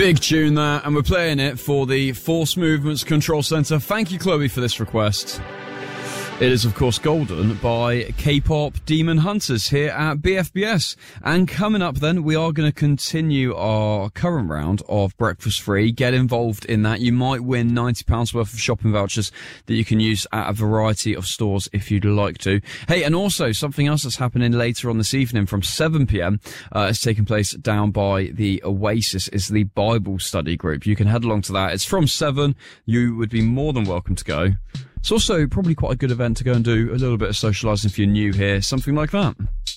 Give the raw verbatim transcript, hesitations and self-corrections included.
Big tune there, and we're playing it for the Force Movements Control Center. Thank you, Chloe, for this request. It is, of course, Golden by K-pop Demon Hunters here at B F B S. And coming up then, we are going to continue our current round of Breakfast Free. Get involved in that. You might win ninety pounds worth of shopping vouchers that you can use at a variety of stores if you'd like to. Hey, and also something else that's happening later on this evening from seven p.m. Uh, is taking place down by the Oasis, is the Bible study group. You can head along to that. It's from seven. You would be more than welcome to go. It's also probably quite a good event to go and do a little bit of socialising if you're new here, something like that.